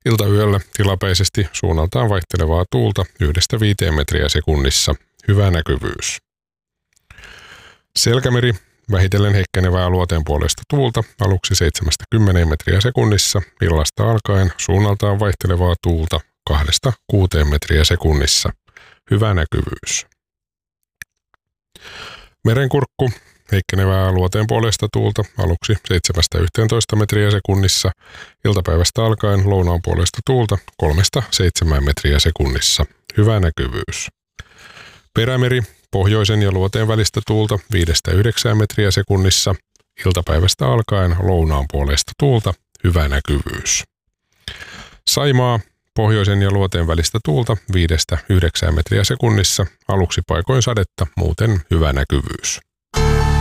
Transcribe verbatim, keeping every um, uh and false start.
Iltayöllä tilapäisesti suunnaltaan vaihtelevaa tuulta yhdestä viiteen metriä sekunnissa. Hyvä näkyvyys. Selkämeri. Vähitellen heikkenevää luoteen puolesta tuulta, aluksi seitsemästä kymmeneen metriä sekunnissa, illasta alkaen suunnaltaan vaihtelevaa tuulta kahdesta kuuteen metriä sekunnissa. Hyvä näkyvyys. Merenkurkku. Heikkenevää luoteen puolesta tuulta, aluksi seitsemästä yhteentoista metriä sekunnissa, iltapäivästä alkaen lounaan puolesta tuulta kolmesta seitsemään metriä sekunnissa. Hyvä näkyvyys. Perämeri. Pohjoisen ja luoteen välistä tuulta viidestä yhdeksään metriä sekunnissa, iltapäivästä alkaen lounaan puolesta tuulta, hyvä näkyvyys. Saimaa. Pohjoisen ja luoteen välistä tuulta viidestä yhdeksään metriä sekunnissa, aluksi paikoin sadetta, muuten hyvä näkyvyys.